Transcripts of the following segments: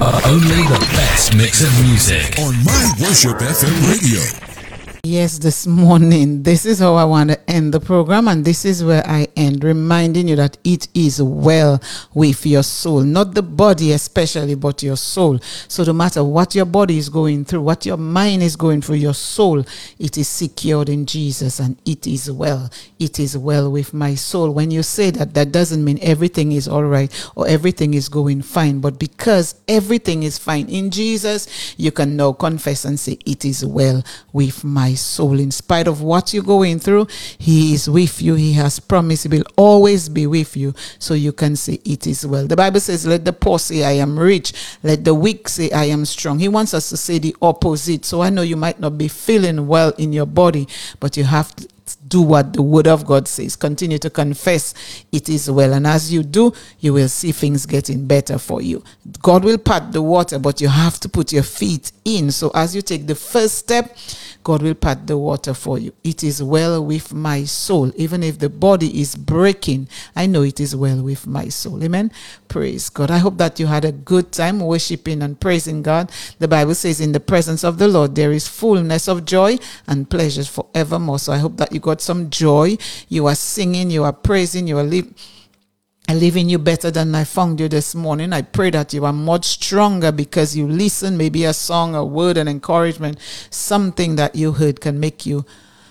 Only the best mix of music on My Worship FM Radio. Yes, this morning, this is how I want to end the program, and this is where I end, reminding you that it is well with your soul, not the body especially, but your soul. So no matter what your body is going through, what your mind is going through, your soul, it is secured in Jesus, and it is well. It is well with my soul. When you say that, that doesn't mean everything is all right or everything is going fine, but because everything is fine in Jesus, you can now confess and say, it is well with my soul. In spite of what you're going through, He is with you. He has promised He will always be with you. So you can say it is well. The Bible says, let the poor say I am rich. Let the weak say I am strong. He wants us to say the opposite. So I know you might not be feeling well in your body, but you have to do what the word of God says. Continue to confess it is well. And as you do, you will see things getting better for you. God will part the water, but you have to put your feet in. So as you take the first step, God will part the water for you. It is well with my soul. Even if the body is breaking, I know it is well with my soul. Amen. Praise God. I hope that you had a good time worshiping and praising God. The Bible says in the presence of the Lord there is fullness of joy and pleasures forevermore. So I hope that you got some joy. You are singing, you are praising, you are leaving you better than I found you this morning. I pray that you are much stronger because you listen. Maybe a song, a word, an encouragement, something that you heard can make you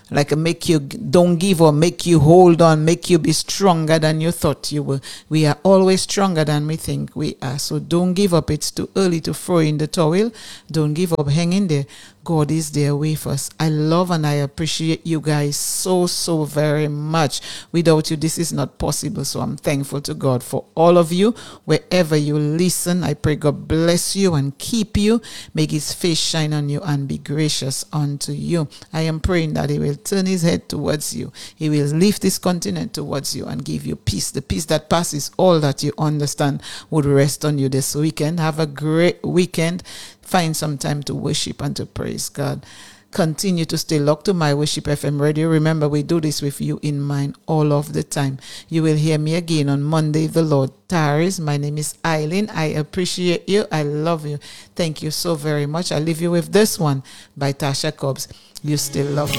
don't give up, make you hold on, make you be stronger than you thought you were. We are always stronger than we think we are. So don't give up. It's too early to throw in the towel. Don't give up. Hang in there. God is there with us. I love and I appreciate you guys so very much. Without you, this is not possible. So I'm thankful to God for all of you. Wherever you listen, I pray God bless you and keep you. Make His face shine on you and be gracious unto you. I am praying that He will turn His head towards you. He will lift this continent towards you and give you peace. The peace that passes all that you understand would rest on you this weekend. Have a great weekend. Find some time to worship and to praise God. Continue to stay locked to My Worship FM Radio. Remember, we do this with you in mind all of the time. You will hear me again on Monday, the Lord tarries. My name is Eileen. I appreciate you. I love you. Thank you so very much. I leave you with this one by Tasha Cobbs. You still love me.